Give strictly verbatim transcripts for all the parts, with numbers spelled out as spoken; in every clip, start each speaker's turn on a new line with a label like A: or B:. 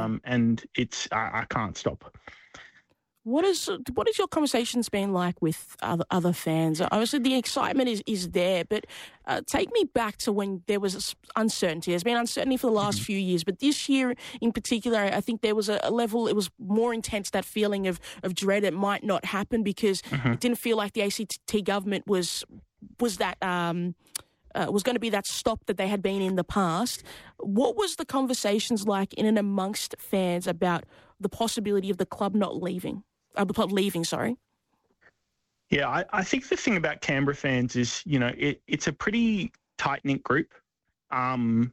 A: um, and it's I, I can't stop.
B: What is what has your conversations been like with other other fans? Obviously, the excitement is, is there, but uh, take me back to when there was uncertainty. There's been uncertainty for the last mm-hmm. few years, but this year in particular, I think there was a, a level. It was more intense. That feeling of of dread. It might not happen because mm-hmm. it didn't feel like the A C T government was was that. Um, Uh, was going to be that stop that they had been in the past. What was the conversations like in and amongst fans about the possibility of the club not leaving? Uh, the club leaving, sorry.
A: Yeah, I, I think the thing about Canberra fans is, you know, it, it's a pretty tight-knit group. Um,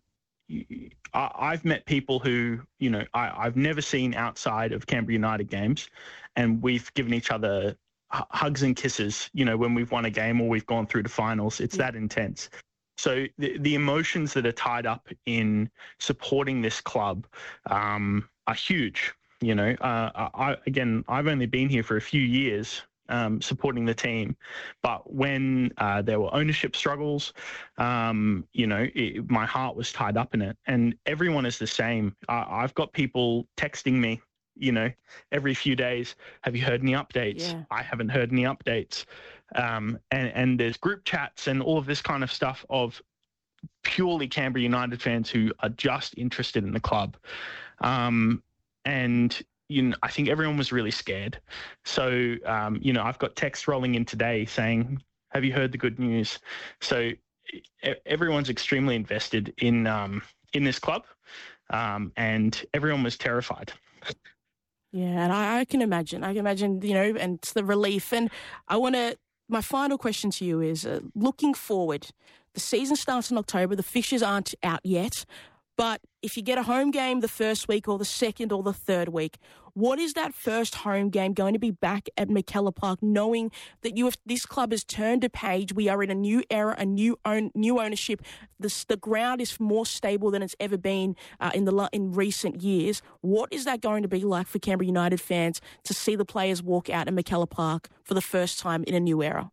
A: I, I've met people who, you know, I, I've never seen outside of Canberra United games, and we've given each other hugs and kisses, you know, when we've won a game or we've gone through to finals. It's yeah. that intense. So the, the emotions that are tied up in supporting this club um, are huge. You know, uh, I, again, I've only been here for a few years um, supporting the team, but when uh, there were ownership struggles, um, you know, it, my heart was tied up in it. And everyone is the same. Uh, I've got people texting me, you know, every few days, have you heard any updates? Yeah. I haven't heard any updates. Um, and, and there's group chats and all of this kind of stuff of purely Canberra United fans who are just interested in the club. Um, and, you know, I think everyone was really scared. So, um, you know, I've got texts rolling in today saying, have you heard the good news? So everyone's extremely invested in, um, in this club. Um, and everyone was terrified.
B: Yeah, and I, I can imagine. I can imagine, you know, and it's the relief. And I want to, my final question to you is, uh, looking forward, the season starts in October, the fixtures aren't out yet, but if you get a home game the first week or the second or the third week, what is that first home game going to be back at McKellar Park, knowing that you have, this club has turned a page, we are in a new era, a new own, new ownership, the, the ground is more stable than it's ever been uh, in the in recent years. What is that going to be like for Canberra United fans to see the players walk out at McKellar Park for the first time in a new era?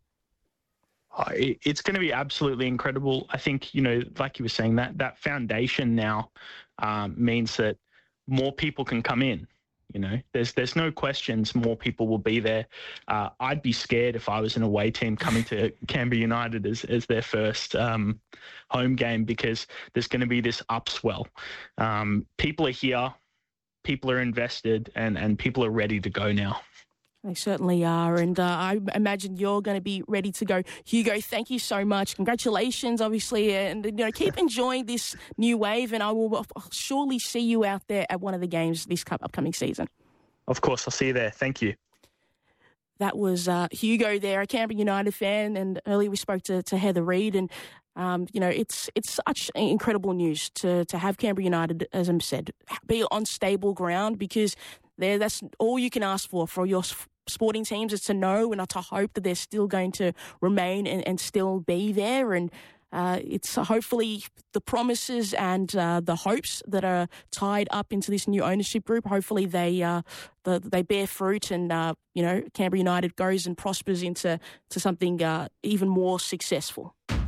A: It's going to be absolutely incredible. I think, you know, like you were saying, that that foundation now um, means that more people can come in. You know, there's there's no questions. More people will be there. Uh, I'd be scared if I was an away team coming to Canberra United as as their first um, home game, because there's going to be this upswell. Um, people are here, people are invested, and and people are ready to go now.
B: They certainly are, and uh, I imagine you're going to be ready to go. Hugo, thank you so much. Congratulations, obviously, and you know, keep enjoying this new wave, and I will surely see you out there at one of the games this upcoming season.
A: Of course, I'll see you there. Thank you.
B: That was uh, Hugo there, a Canberra United fan, and earlier we spoke to, to Heather Reid, and um, you know, it's it's such incredible news to to have Canberra United, as I said, be on stable ground, because there that's all you can ask for for your sporting teams, is to know and not to hope that they're still going to remain and, and still be there. And uh, it's hopefully the promises and uh, the hopes that are tied up into this new ownership group, hopefully they uh, the, they bear fruit, and uh, you know, Canberra United goes and prospers into to something uh, even more successful.